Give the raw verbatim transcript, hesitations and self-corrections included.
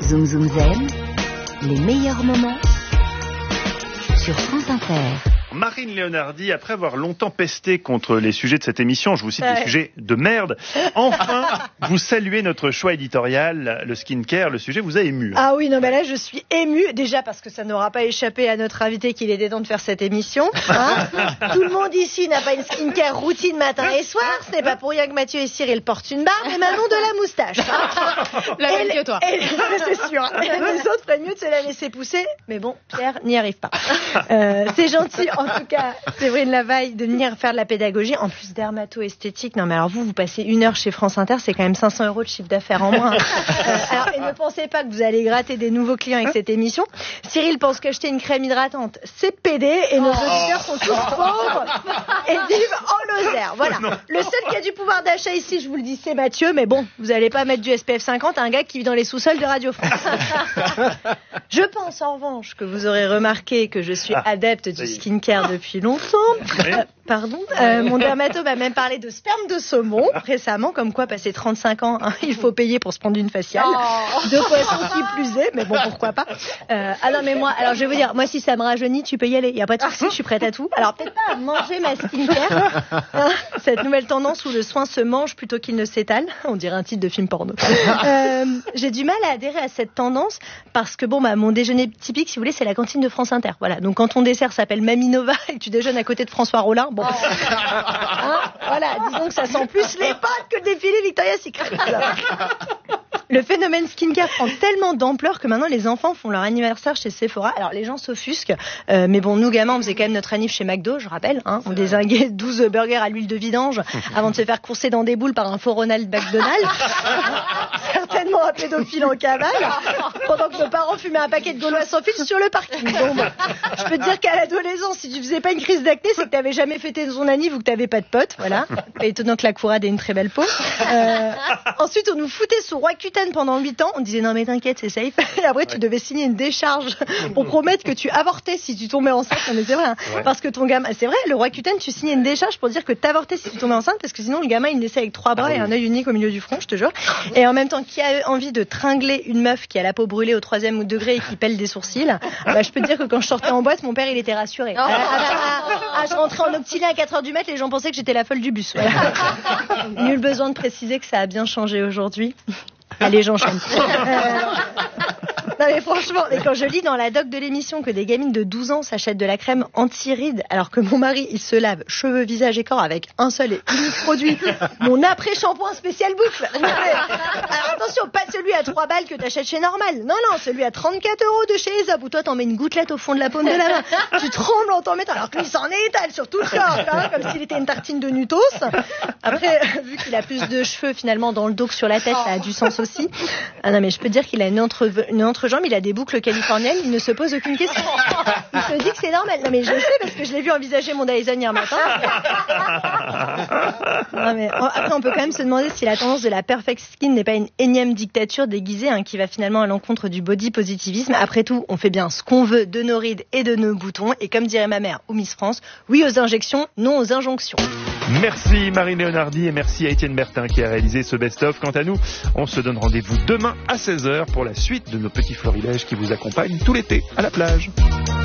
Zoom Zoom Zen, les meilleurs moments sur France Inter. Marine Leonardi, après avoir longtemps pesté contre les sujets de cette émission, je vous cite ouais. des sujets de merde, enfin, vous saluez notre choix éditorial, le skincare, le sujet vous a ému. Ah oui, non mais là je suis émue, déjà parce que ça n'aura pas échappé à notre invité qu'il était temps de faire cette émission. Hein. Tout le monde ici n'a pas une skincare routine matin et soir, ce n'est pas pour rien que Mathieu et Cyril portent une barbe et Manon de la moustache. Hein. La même que toi. Et, c'est sûr. Et les autres feraient mieux de se la laisser pousser, mais bon, Pierre n'y arrive pas. Euh, c'est gentil. En tout cas, Séverine Lavaille, de venir faire de la pédagogie, en plus dermato-esthétique. Non, mais alors vous, vous passez une heure chez France Inter, c'est quand même cinq cents euros de chiffre d'affaires en moins. Euh, alors, et ne pensez pas que vous allez gratter des nouveaux clients avec cette émission. Cyril pense qu'acheter une crème hydratante, c'est pédé, et nos auditeurs sont tous pauvres et vivent en Lozère. Voilà. Le seul qui a du pouvoir d'achat ici, je vous le dis, c'est Mathieu, mais bon, vous n'allez pas mettre du S P F cinquante à un gars qui vit dans les sous-sols de Radio France. Je pense, en revanche, que vous aurez remarqué que je suis adepte du skincare depuis longtemps. Euh, pardon. Euh, mon dermato m'a même parlé de sperme de saumon récemment, comme quoi, passé trente-cinq ans, hein, il faut payer pour se prendre une faciale. Oh. De poisson qui plus est, mais bon, pourquoi pas. Euh, ah non, mais moi, alors je vais vous dire, moi, si ça me rajeunit, tu peux y aller. Il n'y a pas de souci, je suis prête à tout. Alors, peut-être pas à manger ma skincare. Hein, cette nouvelle tendance où le soin se mange plutôt qu'il ne s'étale. On dirait un titre de film porno. Euh, j'ai du mal à adhérer à cette tendance parce que, bon, bah, mon déjeuner typique, si vous voulez, c'est la cantine de France Inter. Voilà. Donc, quand ton dessert s'appelle Mamie Nova et que tu déjeunes à côté de François Rollin, bon. Oh. Hein, voilà, disons que ça sent plus les pâtes que le défilé Victoria's Secret. Le phénomène skincare prend tellement d'ampleur que maintenant les enfants font leur anniversaire chez Sephora. Alors les gens s'offusquent, euh, mais bon, nous gamins, on faisait quand même notre anniv chez McDo, je rappelle. Hein, on dézinguait douze burgers à l'huile de vidange avant de se faire courser dans des boules par un faux Ronald McDonald. Certainement un pédophile en cavale, pendant que nos parents fumaient un paquet de gaulois sans fil sur le parking. Donc, je peux te dire qu'à l'adolescence, si tu faisais pas une crise d'acné, c'est que t'avais jamais fêté ton anniv ou que t'avais pas de potes. Voilà. Pas étonnant que la courade ait une très belle peau. Euh, ensuite, on nous foutait sous Roaccutane pendant huit ans. On disait non mais t'inquiète, c'est safe. Et après, tu devais signer une décharge pour promettre que tu avortais si tu tombais enceinte. Non mais c'est vrai, hein, ouais. Parce que ton gamin, c'est vrai, le Roaccutane, tu signais une décharge pour dire que t'avortais si tu tombais enceinte, parce que sinon le gamin il naissait avec trois bras ah, et oui. un œil unique au milieu du front, je te jure. Et en même temps, qui a envie de tringler une meuf qui a la peau brûlée au troisième degré et qui pèle des sourcils, bah, je peux te dire que quand je sortais en boîte, mon père il était rassuré. Ah, ah, ah, ah, je rentrais en octilien à quatre heures du mat, les gens pensaient que j'étais la folle du bus. Voilà. Nul besoin de préciser que ça a bien changé aujourd'hui. Allez, j'enchaîne. Euh... Non mais franchement, et quand je lis dans la doc de l'émission que des gamines de douze ans s'achètent de la crème anti-rides alors que mon mari il se lave cheveux, visage et corps avec un seul et unique produit, mon après-shampoing spécial boucle. Alors attention, pas celui à trois balles que t'achètes chez Normal. Non, non, celui à trente-quatre euros de chez Aesop où toi t'en mets une gouttelette au fond de la paume de la main. Tu trembles en t'en mettant alors que lui s'en étale sur tout le corps, hein, comme s'il était une tartine de Nutos. Après, vu qu'il a plus de cheveux finalement dans le dos que sur la tête, ça a du sens aussi. Ah non mais je peux te dire qu'il a une entre une entrejambe, il a des boucles californiennes, il ne se pose aucune question. Il se dit que c'est normal. Non mais je le sais parce que je l'ai vu envisager mon Dyson hier matin. Non mais après on peut quand même se demander si la tendance de la perfect skin n'est pas une énième dictature déguisée hein, qui va finalement à l'encontre du body positivisme. Après tout, on fait bien ce qu'on veut de nos rides et de nos boutons et comme dirait ma mère ou Miss France, oui aux injections, non aux injonctions. Merci Marine Leonardi et merci à Étienne Bertin qui a réalisé ce best-of. Quant à nous, on se donne rendez-vous demain à seize heures pour la suite de nos petits florilèges qui vous accompagnent tout l'été à la plage.